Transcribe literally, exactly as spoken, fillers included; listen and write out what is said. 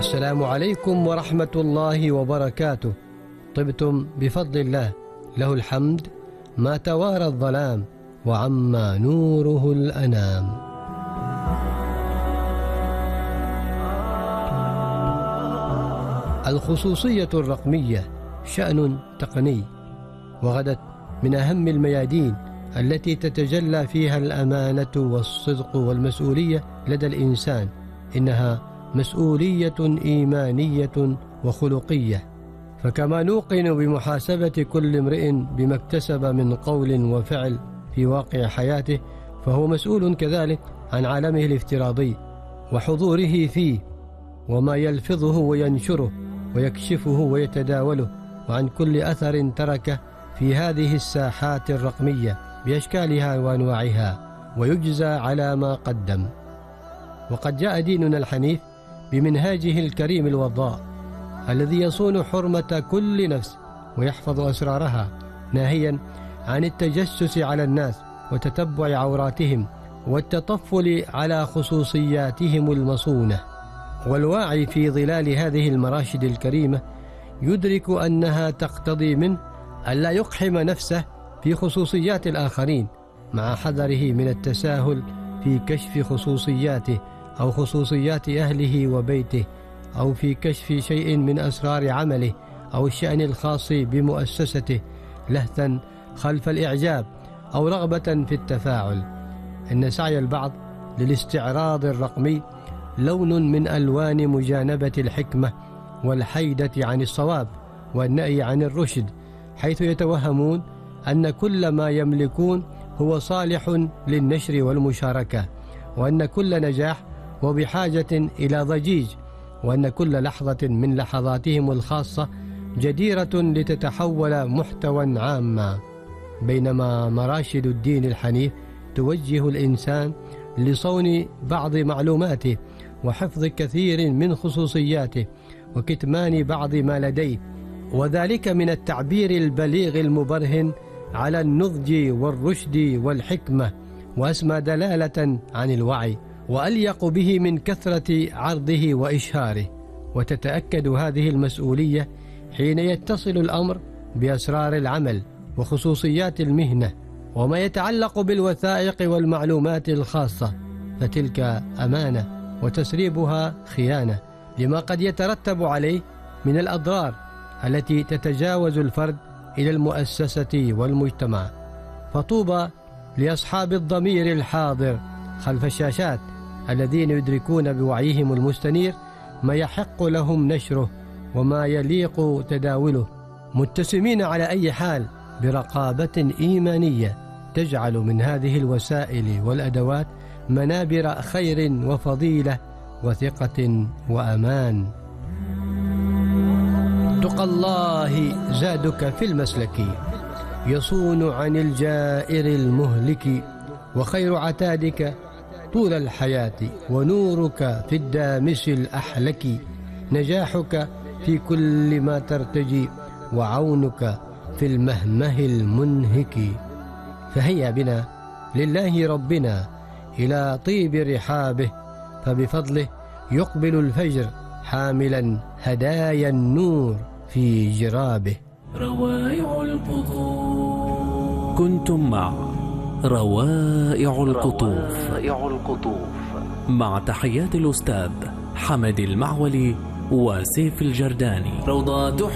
السلام عليكم ورحمة الله وبركاته. طبتم بفضل الله، له الحمد ما توارى الظلام وعما نوره الأنام. الخصوصية الرقمية شأن تقني، وغدت من أهم الميادين التي تتجلى فيها الأمانة والصدق والمسؤولية لدى الإنسان. إنها مسؤولية إيمانية وخلقية، فكما نوقن بمحاسبة كل امرئ بما اكتسب من قول وفعل في واقع حياته، فهو مسؤول كذلك عن عالمه الافتراضي وحضوره فيه، وما يلفظه وينشره ويكشفه ويتداوله، وعن كل أثر تركه في هذه الساحات الرقمية بأشكالها وأنواعها، ويجزى على ما قدم. وقد جاء ديننا الحنيف بمنهاجه الكريم الوضاء الذي يصون حرمة كل نفس ويحفظ أسرارها، ناهيا عن التجسس على الناس وتتبع عوراتهم والتطفل على خصوصياتهم المصونة. والواعي في ظلال هذه المراشد الكريمة يدرك أنها تقتضي منه ألا يقحم نفسه في خصوصيات الآخرين، مع حذره من التساهل في كشف خصوصياته أو خصوصيات أهله وبيته، أو في كشف شيء من أسرار عمله أو الشأن الخاص بمؤسسته، لهثا خلف الإعجاب أو رغبة في التفاعل. إن سعي البعض للاستعراض الرقمي لون من ألوان مجانبة الحكمة والحيدة عن الصواب والنأي عن الرشد، حيث يتوهمون أن كل ما يملكون هو صالح للنشر والمشاركة، وأن كل نجاح هو بحاجة إلى ضجيج، وأن كل لحظة من لحظاتهم الخاصة جديرة لتتحول محتوى عاما. بينما مراشد الدين الحنيف توجه الإنسان لصون بعض معلوماته وحفظ كثير من خصوصياته وكتمان بعض ما لديه، وذلك من التعبير البليغ المبرهن على النضج والرشد والحكمة، وأسمى دلالة عن الوعي، وأليق به من كثرة عرضه وإشهاره. وتتأكد هذه المسؤولية حين يتصل الأمر بأسرار العمل وخصوصيات المهنة وما يتعلق بالوثائق والمعلومات الخاصة، فتلك أمانة وتسريبها خيانة، لما قد يترتب عليه من الأضرار التي تتجاوز الفرد إلى المؤسسة والمجتمع. فطوبى لأصحاب الضمير الحاضر خلف الشاشات الذين يدركون بوعيهم المستنير ما يحق لهم نشره وما يليق تداوله، متسمين على أي حال برقابة إيمانية تجعل من هذه الوسائل والأدوات منابر خير وفضيلة وثقة وأمان. تقى الله زادك في المسلك، يصون عن الجائر المهلك، وخير عتادك طول الحياة، ونورك في الدامس الأحلك، نجاحك في كل ما ترتجي، وعونك في المهمه المنهك. فهيا بنا لله ربنا إلى طيب رحابه، فبفضله يقبل الفجر حاملا هدايا النور في جرابه. روائع القطوف. كنتم مع روائع القطوف مع تحيات الأستاذ حمد المعولي وسيف الجرداني. روضات